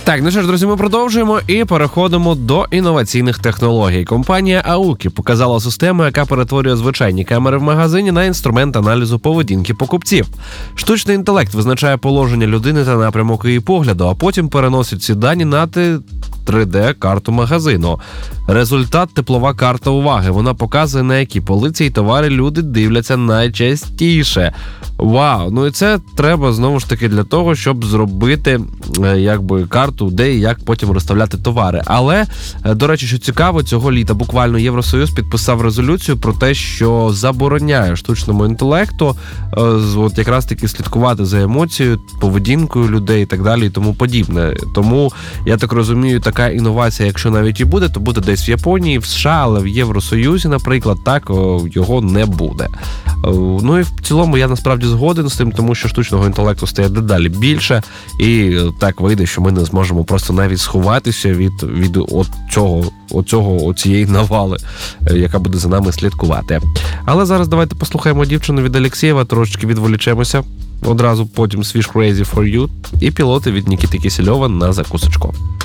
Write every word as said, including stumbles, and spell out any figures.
Так, ну що ж, друзі, ми продовжуємо і переходимо до інноваційних технологій. Компанія Aukey показала систему, яка перетворює звичайні камери в магазині на інструмент аналізу поведінки покупців. Штучний інтелект визначає положення людини та напрямок її погляду, а потім переносить ці дані на три де-карту магазину. Результат – теплова карта уваги. Вона показує, на які полиці і товари люди дивляться найчастіше. Вау! Ну і це треба, знову ж таки, для того, щоб зробити якби карту, де і як потім розставляти товари. Але, до речі, що цікаво, цього літа буквально Євросоюз підписав резолюцію про те, що забороняє штучному інтелекту от якраз таки слідкувати за емоцією, поведінкою людей і так далі і тому подібне. Тому, я так розумію, така інновація, якщо навіть і буде, то буде десь в Японії, в США, але в Євросоюзі, наприклад, так його не буде. Ну і в цілому я насправді згоден з тим, тому що штучного інтелекту стає дедалі більше, і так вийде, що ми не зможемо просто навіть сховатися від, від от цього, от цього, от цієї навали, яка буде за нами слідкувати. Але зараз давайте послухаємо дівчину від Алєксєєва, трошечки відволічемося, одразу потім Swish Crazy for You і пілоти від Нікіти Кісельова на закусочку.